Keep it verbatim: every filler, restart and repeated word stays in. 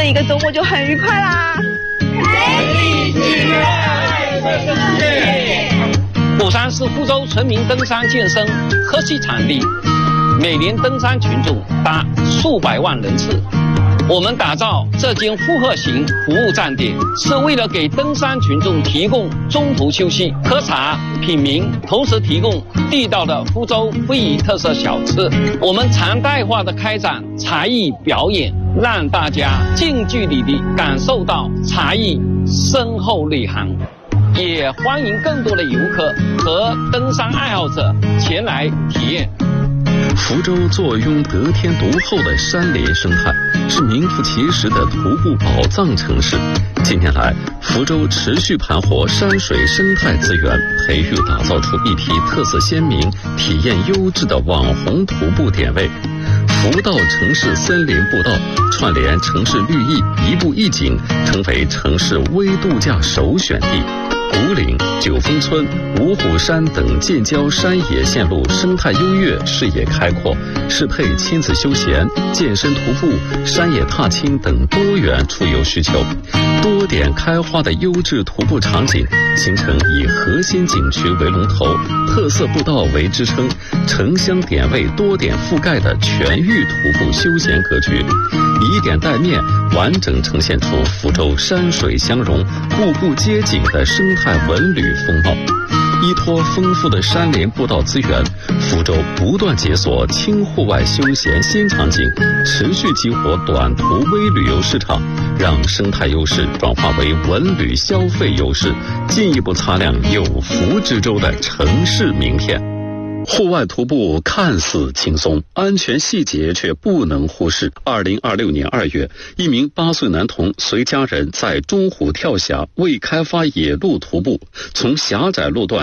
一个周末就很愉快啦。 一起爱这个世界。 鼓山是福州村民登山健身科技场地，每年登山群众达数百万人次。我们打造这间复合型服务站点，是为了给登山群众提供中途休息、喝茶、品茗，同时提供地道的福州非遗特色小吃。我们常态化的开展茶艺表演，让大家近距离地感受到茶艺深厚内涵。也欢迎更多的游客和登山爱好者前来体验。 福州坐拥得天独厚的山林生态，是名副其实的徒步宝藏城市。近年来，福州持续盘活山水生态资源，培育打造出一批特色鲜明、体验优质的网红徒步点位。福道城市森林步道串联城市绿意，一步一景，成为城市微度假首选地。古岭、九峰村、五虎山等近郊山野线路生态优越，视野开阔，适配亲子休闲、健身徒步、山野踏青等多元出游需求。多点开花的优质徒步场景，形成以核心景区为龙头、特色步道为支撑、城乡点位多点覆盖的全域徒步休闲格局，以点带面，完整呈现出福州山水相融、步步接景的生态文旅风貌。依托丰富的山林步道资源，福州不断解锁轻户外休闲新场景，持续激活短途微旅游市场，让生态优势转化为文旅消费优势，进一步擦亮有福之州的城市名片。户外徒步看似轻松，安全细节却不能忽视。二零二六年二月，一名八岁男童随家人在中湖跳峡未开发野路徒步，从狭窄路段